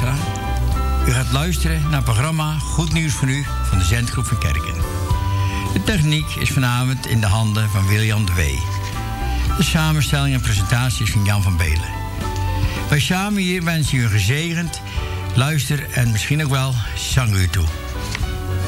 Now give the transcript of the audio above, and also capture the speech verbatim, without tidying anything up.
luisteraar. U gaat luisteren naar het programma Goed Nieuws voor U van de Zendgroep van Kerken. De techniek is vanavond in de handen van William de Wee. De samenstelling en presentatie is van Jan van Belen. Wij samen hier wensen u een gezegend luister en misschien ook wel zanguur toe.